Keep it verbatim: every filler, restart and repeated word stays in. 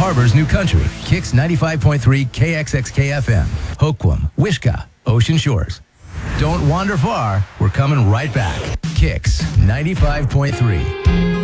Harbor's new country. Kicks ninety-five point three K X X K F M. Hoquiam, Wishka, Ocean Shores. Don't wander far. We're coming right back. Kicks ninety-five point three.